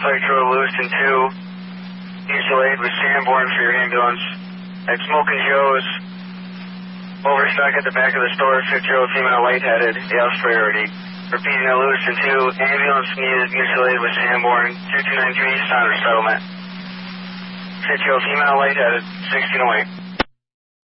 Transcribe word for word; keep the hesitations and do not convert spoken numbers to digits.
Flight Control Lewiston two, mutual aid with Sanborn for your ambulance. At Smoking Joe's, overstock at the back of the store, fifty-year-old female lightheaded, Yale's priority. Repeating at Lewiston two, ambulance needed, mutual aid with Sanborn, two two nine three, Saunders settlement. fifty-year-old female lightheaded, sixteen oh eight.